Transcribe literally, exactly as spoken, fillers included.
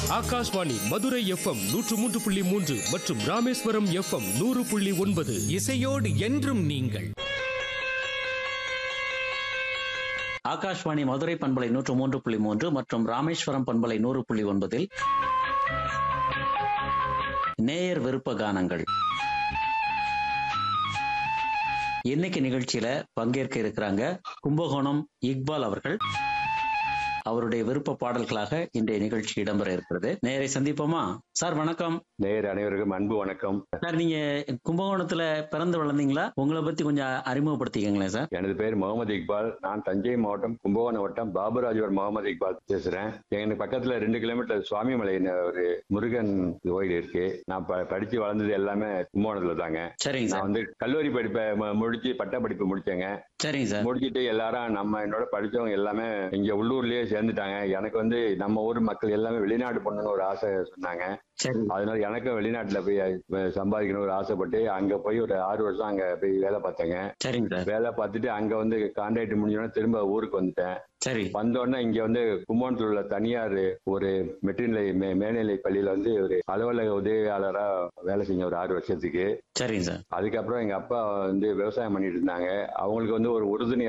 Akashvani Madurai FM நூற்று மூன்று புள்ளி மூன்று மற்றும் ராமேஸ்வரம் எஃப்எம் நூறு புள்ளி ஒன்பது. இசையோடு என்றும் நீங்கள். ஆகாஷ்வாணி மதுரை பண்பலை நூற்று மூன்று புள்ளி மூன்று மற்றும் ராமேஸ்வரம் பண்பலை நூறு புள்ளி ஒன்பதில் நேயர் விருப்ப கானங்கள். இன்னைக்கு நிகழ்ச்சியில பங்கேற்க இருக்கிறாங்க கும்பகோணம் இக்பால் அவர்கள். அவருடைய விருப்ப பாடல்களாக இன்றைய நிகழ்ச்சி இடம்பெற இருக்கிறது. நேயரை சந்திப்போமா? சார் வணக்கம். நேயர் அனைவருக்கும் அன்பு வணக்கம். சார், நீங்க கும்பகோணத்துல பிறந்து வளர்ந்தீங்களா? உங்களை பத்தி கொஞ்சம் அறிமுகப்படுத்திக்கங்களேன் சார். எனது பெயர் முகமது இக்பால். நான் தஞ்சை மாவட்டம் கும்பகோணம் வட்டம் பாபுராஜவர் முகமது இக்பால் பேசுறேன். எனக்கு பக்கத்துல ரெண்டு கிலோமீட்டர் சுவாமிமலை ஒரு முருகன் கோயில் இருக்கு. நான் படிச்சு வளர்ந்தது எல்லாமே கும்பகோணத்துல தாங்க. சரிங்க சார். நான் வந்து கல்லூரி படிப்பை முடிச்சு பட்ட படிப்பு முடிச்சேங்க. சரிங்க சார். முடிச்சுட்டு எல்லாரும் நம்ம என்னோட படிச்சவங்க எல்லாமே இங்க உள்ளூர்லயே சேர்ந்துட்டாங்க. எனக்கு வந்து நம்ம ஊர் மக்கள் எல்லாமே வெளிநாடு போகணும்னு ஒரு ஆசை சொன்னாங்க. அதனால எனக்கும் வெளிநாட்டுல போய் சம்பாதிக்கணும் ஒரு ஆசைப்பட்டு அங்க போய் ஒரு ஆறு வருஷம் அங்க போய் வேலை பார்த்தேங்க. வேலை பார்த்துட்டு அங்க வந்து கான்ட்ராக்ட் முடிஞ்சோடனே திரும்ப ஊருக்கு வந்துட்டேன். சரி. வந்தோடனே இங்க வந்து கும்பகோணத்தில் உள்ள தனியார் ஒரு மெட்ரிநிலை மேல்நிலை பள்ளியில வந்து ஒரு அலுவலக உதவியாளரா வேலை செஞ்ச ஒரு ஆறு வருஷத்துக்கு. சரிங்க சார். அதுக்கப்புறம் எங்க அப்பா வந்து விவசாயம் பண்ணிட்டு இருந்தாங்க. அவங்களுக்கு வந்து ஒரு உறுதுணை